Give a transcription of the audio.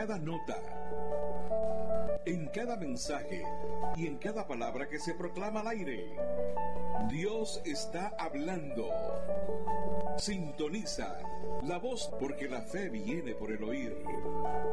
cada nota, en cada mensaje y en cada palabra que se proclama al aire. Dios está hablando. Sintoniza la voz, porque la fe viene por el oír.